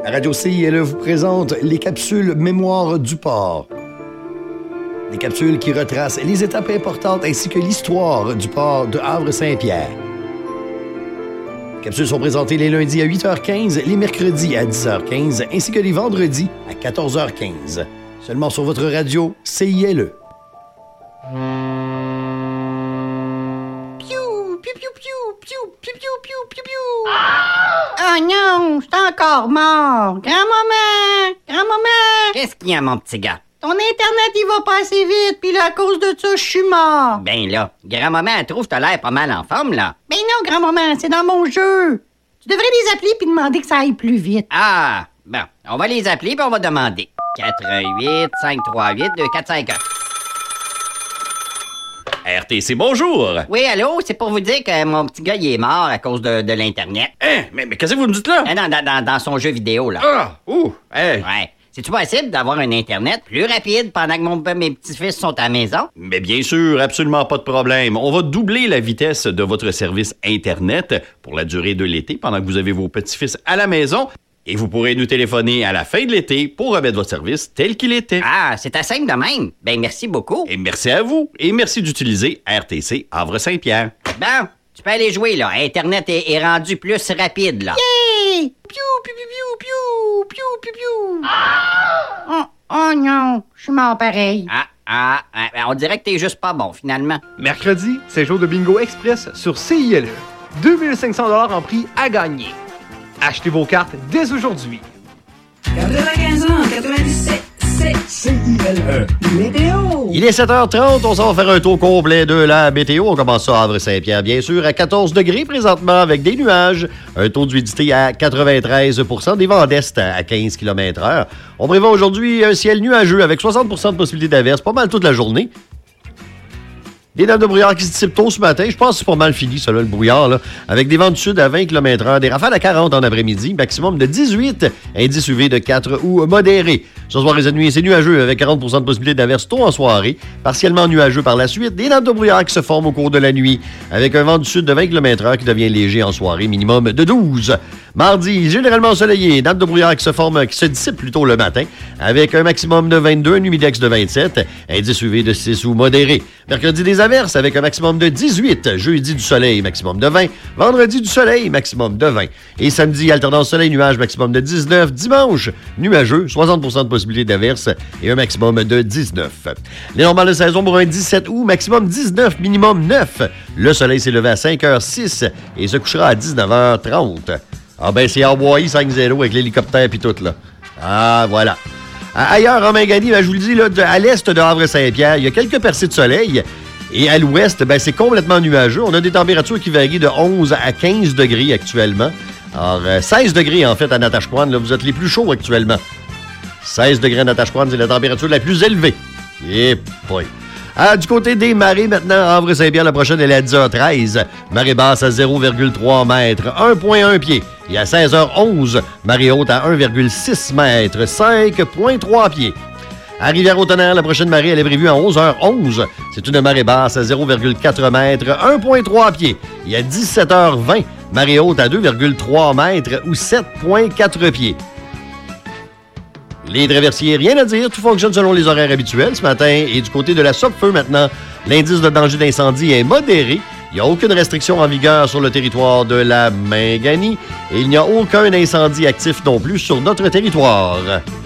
La radio CILE vous présente les capsules Mémoire du port. Des capsules qui retracent les étapes importantes ainsi que l'histoire du port de Havre-Saint-Pierre. Les capsules sont présentées les lundis à 8h15, les mercredis à 10h15 ainsi que les vendredis à 14h15. Seulement sur votre radio CILE. Oh non, je suis encore mort. Grand-maman! Grand-maman! Qu'est-ce qu'il y a, mon petit gars? Ton Internet, il va pas assez vite, puis là, à cause de ça, je suis mort. Ben là, grand-maman, elle trouve que t'as l'air pas mal en forme, là. Ben non, grand-maman, c'est dans mon jeu. Tu devrais les appeler puis demander que ça aille plus vite. Ah, bon, on va les appeler puis on va demander. 418 538 2451. RTC, bonjour! Oui, allô, c'est pour vous dire que mon petit gars, il est mort à cause de l'Internet. Hein? Mais qu'est-ce que vous me dites là? Dans son jeu vidéo, là. Ah! Ouh! Hey! Ouais. C'est-tu possible d'avoir un Internet plus rapide pendant que mes petits-fils sont à la maison? Mais bien sûr, absolument pas de problème. On va doubler la vitesse de votre service Internet pour la durée de l'été pendant que vous avez vos petits-fils à la maison. Et vous pourrez nous téléphoner à la fin de l'été pour remettre votre service tel qu'il était. Ah, c'est assez simple de même. Ben, merci beaucoup. Et merci à vous. Et merci d'utiliser RTC Havre-Saint-Pierre. Bon, tu peux aller jouer, là. Internet est rendu plus rapide, là. Hey! Piou, piou, piou, piou, piou, piou, piou. Oh non, je suis mort pareil. On dirait que t'es juste pas bon, finalement. Mercredi, c'est jour de bingo express sur CILE. 2500$ en prix à gagner. Achetez vos cartes dès aujourd'hui. 95 ans, 97, c'est CILE. Météo. Il est 7h30, on s'en va faire un tour complet de la météo. On commence ça à Havre-Saint-Pierre, bien sûr, à 14 degrés présentement avec des nuages. Un taux d'humidité à 93 %, des vents d'est à 15 km/h. On prévoit aujourd'hui un ciel nuageux avec 60 % de possibilité d'averse, pas mal toute la journée. Des nappes de brouillard qui se dissipent tôt ce matin. Je pense que c'est pas mal fini, ça, là, le brouillard, là. Avec des vents du sud à 20 km/h, des rafales à 40 en après-midi, maximum de 18, indice UV de 4 ou modéré. Ce soir et cette nuit, c'est nuageux avec 40 % de possibilité d'averse tôt en soirée, partiellement nuageux par la suite. Des nappes de brouillard qui se forment au cours de la nuit, avec un vent du sud de 20 km/h qui devient léger en soirée, minimum de 12. Mardi, généralement ensoleillé, nappes de brouillard qui se dissipent plutôt le matin, avec un maximum de 22, un humidex de 27, indice UV de 6 ou modéré. Mercredi, des averses avec un maximum de 18. Jeudi, du soleil, maximum de 20. Vendredi, du soleil, maximum de 20. Et samedi, alternance soleil-nuage, maximum de 19. Dimanche, nuageux, 60 % de possibilité d'averse et un maximum de 19. Les normales de saison pour un 17 août, maximum 19, minimum 9. Le soleil s'est levé à 5h06 et se couchera à 19h30. Ah ben, c'est Hawaii 5-0 avec l'hélicoptère puis tout, là. Ah, voilà. Ailleurs, en Mingani, ben, je vous le dis, là, à l'est de Havre-Saint-Pierre, il y a quelques percées de soleil. Et à l'ouest, ben, c'est complètement nuageux. On a des températures qui varient de 11 à 15 degrés actuellement. Alors, 16 degrés, en fait, à Natashquan. Là, vous êtes les plus chauds actuellement. 16 degrés à Natashquan, c'est la température la plus élevée. Et boy. Du côté des marées, maintenant, Havre-Saint-Pierre, la prochaine, elle est à 10h13. Marée basse à 0,3 mètres, 1,1 pied. Et à 16h11, marée haute à 1,6 mètres, 5,3 pieds. À Rivière-au-Tonnerre, la prochaine marée, elle est prévue à 11h11. C'est une marée basse à 0,4 mètres, 1,3 pieds. Et à 17h20, marée haute à 2,3 mètres ou 7,4 pieds. Les traversiers, rien à dire, tout fonctionne selon les horaires habituels ce matin. Et du côté de la Sopfeu maintenant, l'indice de danger d'incendie est modéré. Il n'y a aucune restriction en vigueur sur le territoire de la Mingani. Et il n'y a aucun incendie actif non plus sur notre territoire.